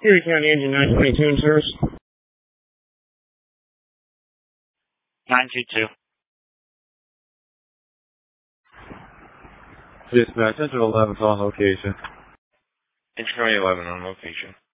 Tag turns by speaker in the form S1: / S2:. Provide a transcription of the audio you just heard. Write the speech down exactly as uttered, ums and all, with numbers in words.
S1: Erie County Engine nine twenty-two in service.
S2: nine two two.
S3: Dispatch, Central eleven's on location.
S2: Inventory eleven on location.